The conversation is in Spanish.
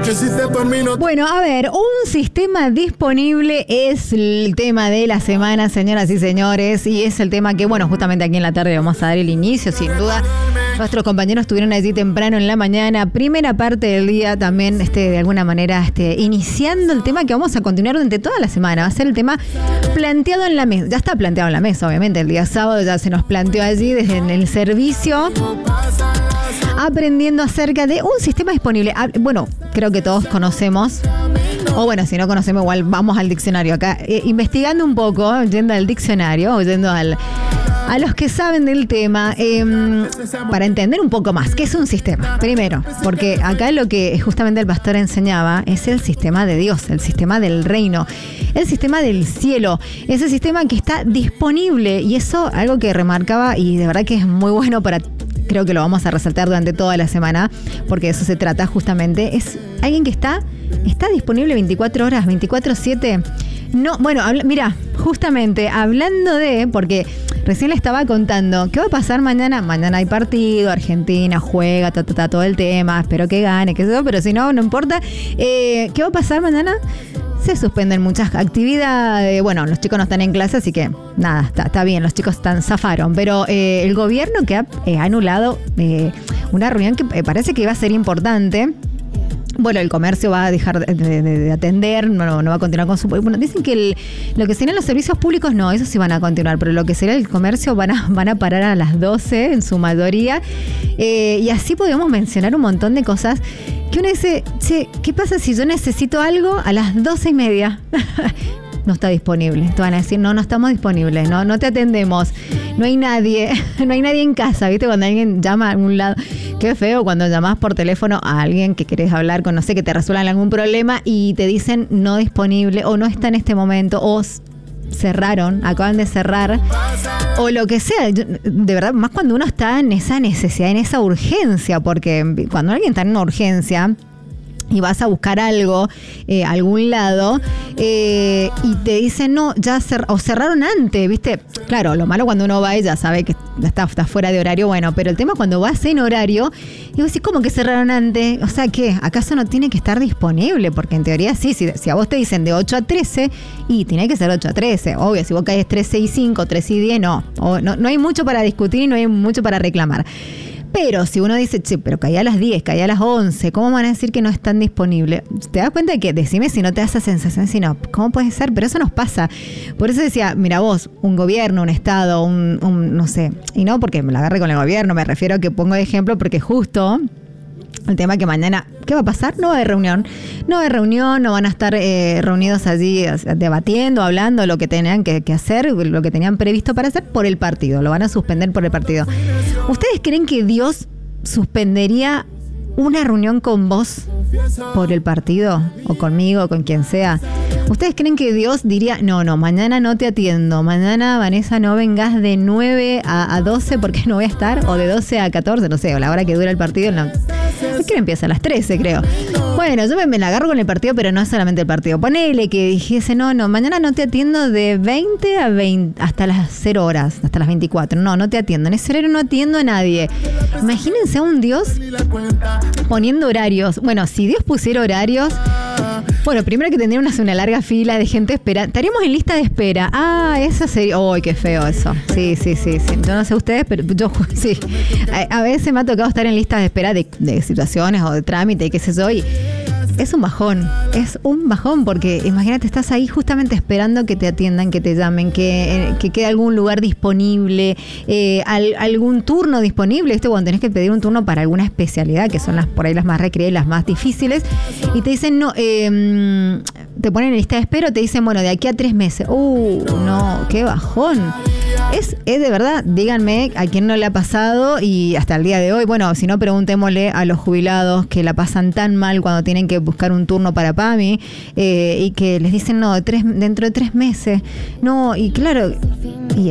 Bueno, a ver, un sistema disponible es el tema de la semana, señoras y señores, y es el tema que, bueno, justamente aquí en la tarde vamos a dar el inicio, sin duda. Nuestros compañeros estuvieron allí temprano en la mañana, primera parte del día también, de alguna manera, iniciando el tema que vamos a continuar durante toda la semana. Va a ser el tema planteado en la mesa. Ya está planteado en la mesa, obviamente. El día sábado ya se nos planteó allí desde el servicio, aprendiendo acerca de un sistema disponible. Bueno, creo que todos conocemos, o bueno, si no conocemos, igual vamos al diccionario acá, investigando un poco, yendo al diccionario, o yendo a los que saben del tema, para entender un poco más qué es un sistema. Primero, porque acá lo que justamente el pastor enseñaba es el sistema de Dios, el sistema del reino, el sistema del cielo, ese sistema que está disponible, y eso algo que remarcaba, y de verdad que es muy bueno creo que lo vamos a resaltar durante toda la semana, porque de eso se trata justamente. Es alguien que está disponible 24 horas, 24/7. No, bueno, mira, justamente hablando porque recién le estaba contando, ¿qué va a pasar mañana? Mañana hay partido, Argentina juega, todo el tema, espero que gane, qué sé yo, pero si no, no importa. ¿Qué va a pasar mañana? Se suspenden muchas actividades. Bueno, los chicos no están en clase, así que nada, está bien, los chicos zafaron. Pero el gobierno que ha anulado una reunión que parece que iba a ser importante. Bueno, el comercio va a dejar de atender, no va a continuar con su... Bueno, dicen que lo que serían los servicios públicos, no, eso sí van a continuar, pero lo que sería el comercio van a parar a las 12 en su mayoría. Y así podemos mencionar un montón de cosas que uno dice, che, ¿qué pasa si yo necesito algo a las 12:30? No está disponible. Te van a decir, no estamos disponibles, no te atendemos, no hay nadie en casa, ¿viste? Cuando alguien llama a algún lado, qué feo cuando llamás por teléfono a alguien que querés hablar con, no sé, que te resuelvan algún problema y te dicen no disponible, o no está en este momento, o cerraron, acaban de cerrar, o lo que sea. De verdad, más cuando uno está en esa necesidad, en esa urgencia, porque cuando alguien está en una urgencia y vas a buscar algo a algún lado, y te dicen no, ya cerraron antes, ¿viste? Claro, lo malo cuando uno va y ya sabe que está fuera de horario, bueno, pero el tema cuando vas en horario, y vos decís, ¿cómo que cerraron antes? O sea, ¿qué? ¿Acaso no tiene que estar disponible? Porque en teoría sí, si a vos te dicen de 8 a 13, y tiene que ser 8 a 13, obvio, si vos caes 13:05, 13:10, no hay mucho para discutir y no hay mucho para reclamar. Pero si uno dice, che, pero caía a las 10, caía a las 11, ¿cómo van a decir que no están disponibles? ¿Te das cuenta de que, decime si no te da esa sensación, si no, ¿cómo puede ser? Pero eso nos pasa. Por eso decía, mira vos, un gobierno, un estado, no sé, y no porque me la agarre con el gobierno, me refiero a que pongo de ejemplo porque justo el tema que mañana, ¿qué va a pasar? No va a haber reunión, no van a estar reunidos allí debatiendo, hablando lo que tenían que hacer, lo que tenían previsto para hacer por el partido, lo van a suspender por el partido. ¿Ustedes creen que Dios suspendería una reunión con vos por el partido? O conmigo, con quien sea. ¿Ustedes creen que Dios diría, no, mañana no te atiendo, mañana, Vanessa, no vengas de 9 a 12 porque no voy a estar, o de 12 a 14, no sé, o la hora que dura el partido, no. ¿Qué empieza? A las 13, creo. Bueno, yo me la agarro con el partido, pero no es solamente el partido. Ponele que dijese, no, mañana no te atiendo de 20 a 20 hasta las 0 horas, hasta las 24. No te atiendo. En ese horario no atiendo a nadie. Imagínense a un Dios poniendo horarios. Bueno, si Dios pusiera horarios, bueno, primero que tendría una larga fila de gente esperando. Estaríamos en lista de espera. Eso sería... ¡Uy, qué feo eso! Sí. Yo no sé ustedes, pero yo sí. A veces me ha tocado estar en listas de espera de situaciones o de trámite y qué sé yo, y es un bajón, porque imagínate, estás ahí justamente esperando que te atiendan, que te llamen, que quede algún lugar disponible, algún turno disponible. Cuando tenés que pedir un turno para alguna especialidad, que son por ahí las más requeridas y las más difíciles, y te dicen, no, te ponen en lista de espera, te dicen, bueno, de aquí a 3 meses. No, qué bajón. Es de verdad, díganme a quién no le ha pasado, y hasta el día de hoy, bueno, si no, preguntémosle a los jubilados que la pasan tan mal cuando tienen que buscar un turno para PAMI, y que les dicen, no, dentro de 3 meses. No, y claro, y